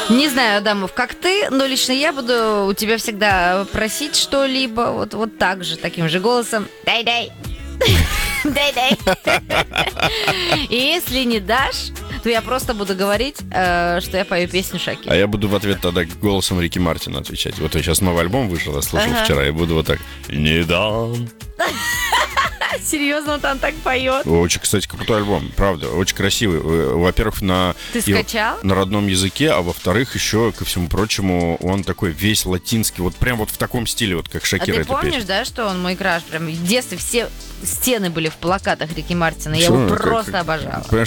Не знаю, Адамов, как ты, но лично я буду у тебя всегда просить что-либо вот так же, таким же голосом. Дай-дай. Дай-дай. И если не дашь, то я просто буду говорить, что я пою песню Шакиры. А я буду в ответ тогда голосом Рики Мартина отвечать. Вот сейчас новый альбом вышел, я слушал вчера, я буду вот так. Не дам. Серьезно, он там так поет? Очень, кстати, крутой альбом, правда, очень красивый. Во-первых, Ты скачал? на родном языке, а во-вторых, еще, ко всему прочему, он такой весь латинский, вот прям вот в таком стиле, вот как Шакира. А ты эта помнишь, песня. да, что он мой краш? Прям в детстве все стены были в плакатах Рики Мартина. Я его просто обожала. Понимаешь,